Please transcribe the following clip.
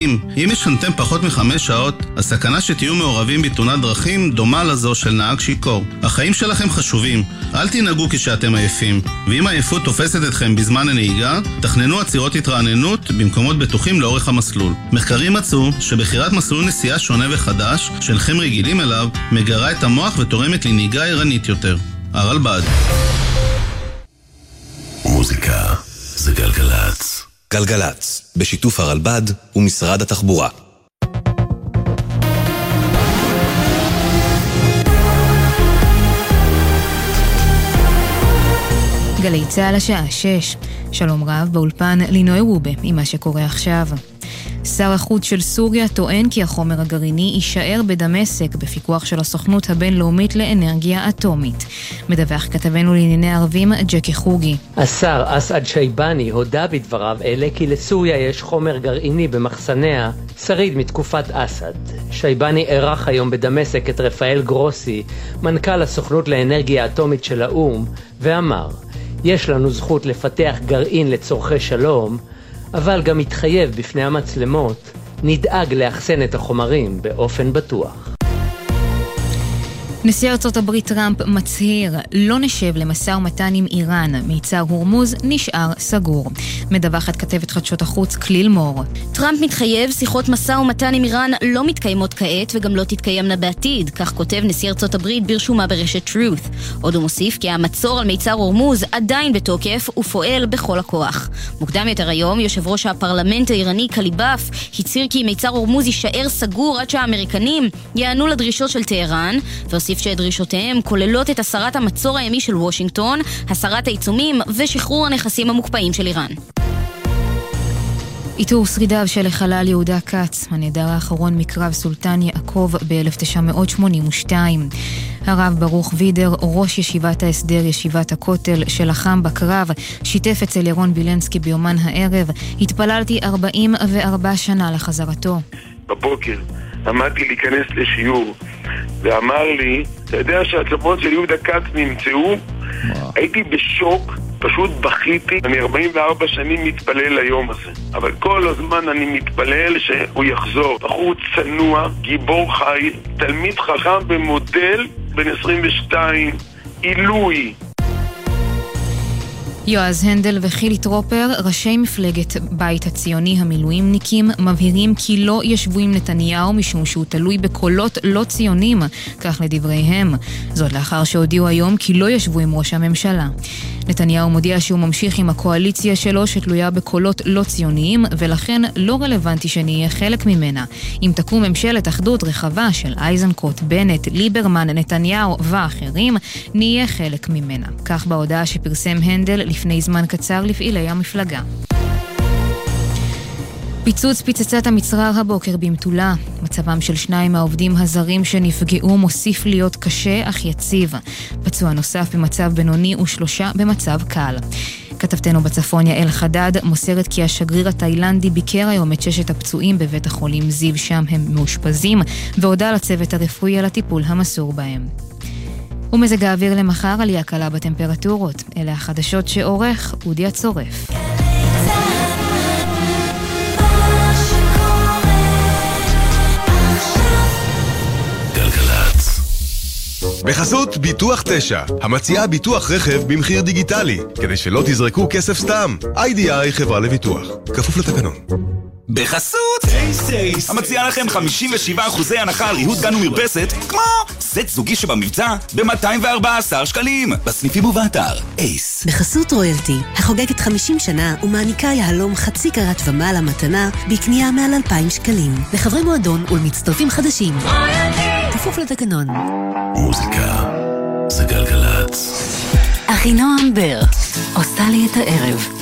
ילדים, אם ישנתם פחות מ5 שעות, הסכנה שתהיו מעורבים בתאונת דרכים דומה לזו של נהג שיכור. החיים שלכם חשובים, אל תנהגו כשאתם עייפים, ואם העייפות תופסת אתכם בזמן הנהיגה, תכננו עצירות התרעננות במקומות בטוחים לאורך המסלול. מחקרים מצאו שבחירת מסלול נסיעה שונה וחדש, שאינכם רגילים אליו, מגרה את המוח ותורמת לנהיגה ערנית יותר. הרלב"ד. מוזיקה זה גלגלץ. גלגלץ, בשיתוף הרלב"ד ומשרד התחבורה. גלי צהל השעה 6. שלום רב, באולפן לינוי רובה עם מה שקורה עכשיו. שר החוץ של סוריה טוען כי החומר הגרעיני יישאר בדמשק בפיקוח של הסוכנות הבינלאומית לאנרגיה אטומית. מדווח כתבנו לענייני ערבים ג'קי חוגי. השר אסעד שייבני הודה בדבריו אלה כי לסוריה יש חומר גרעיני במחסניה, שריד מתקופת אסעד. שייבני ערך היום בדמשק את רפאל גרוסי, מנכ"ל הסוכנות לאנרגיה אטומית של האו"ם, ואמר, יש לנו זכות לפתח גרעין לצורכי שלום, אבל גם מתחייב בפני המצלמות, נדאג לאחסן את החומרים באופן בטוח. נשיא ארצות הברית טראמפ מצהיר, לא נשב למשא ומתן עם איראן, מיצר הורמוז נשאר סגור. מדווחת כתבת חדשות החוץ כליל מור. טראמפ מתחייב, שיחות משא ומתן עם איראן לא מתקיימות כעת וגם לא תתקיימנה בעתיד, כך כותב נשיא ארצות הברית ברשומה ברשת Truth. עוד הוא מוסיף כי המצור על מיצר הורמוז עדיין בתוקף ופועל בכל הכוח. מוקדם יותר היום, יושב ראש הפרלמנט האיראני קליבאף הצהיר כי מיצר הורמוז יישאר סגור עד שהאמריקנים יענו לדרישות של טהרן, והוסיף שדרישותיהם כוללות את הסרת המצור הימי של וושינגטון, הסרת העיצומים ושחרור הנכסים המוקפאים של איראן. איתור שרידיו של החלל יהודה קץ, הנעדר האחרון מקרב סולטן יעקב ב-1982. הרב ברוך וידר, ראש ישיבת ההסדר ישיבת הכותל שלחם בקרב, שיתף אצל ירון בילנסקי ביומן הערב, התפללתי 44 שנה לחזרתו. בבוקר עמדתי להיכנס לשיעור ואמר לי, אתה יודע שהצוות של יהודה קץ נמצאו? הייתי בשוק, פשוט בכיתי. אני 44 שנים מתפלל ליום הזה, אבל כל הזמן אני מתפלל שהוא יחזור. בחור צנוע, גיבור חי, תלמיד חכם ומודל, בן 22, עילוי. יועז הנדל וחילי טרופר, ראשי מפלגת בית הציוני המילואימניקים, מבהירים כי לא ישבו עם נתניהו משום שהוא תלוי בקולות לא ציונים, כך לדבריהם. זאת לאחר שהודיעו היום כי לא ישבו עם ראש הממשלה. נתניהו מודיע שהוא ממשיך עם הקואליציה שלו שתלויה בקולות לא ציוניים, ולכן לא רלוונטי שנהיה חלק ממנה. אם תקום ממשלת אחדות רחבה של אייזנקוט, בנט, ליברמן, נתניהו ואחרים, נהיה חלק ממנה. כך בהודעה שפרסם הנדל לפני זמן קצר לפעילי המפלגה. פיצוץ פצצת המצרר הבוקר במטולה. מצבם של 2 מהעובדים הזרים שנפגעו מוסיף להיות קשה אך יציב. פצוע נוסף במצב בינוני ו3 במצב קל. כתבתנו בצפון יעל חדד מוסרת כי השגריר התאילנדי ביקר היום את 6 הפצועים בבית החולים זיו, שם הם מאושפזים, והודע לצוות הרפואי על הטיפול המסור בהם. ומזג האוויר למחר עלייה קלה בטמפרטורות. אלה החדשות שעורך אודי הצורף. בחסות ביטוח 9, המציעה ביטוח רכב במחיר דיגיטלי, כדי שלא תזרקו כסף סתם. IDI חברה לביטוח, כפוף לתקנון. בחסות אייס, המציעה לכם 57% הנחה על ריהוט גן ומרפסת, כמו סט זוגי שבמבצע ב-214 שקלים, בסניפים ובאתר אייס. בחסות רויאלטי, החוגגת 50 שנה ומעניקה יהלום חצי קרת ומעלה מתנה בקנייה מעל 2,000 שקלים. לחברי מועדון ולמצטרפים חדשים. כפוף לתקנון. מוזיקה זה גלגלץ. אחינועם בר עושה לי את הערב.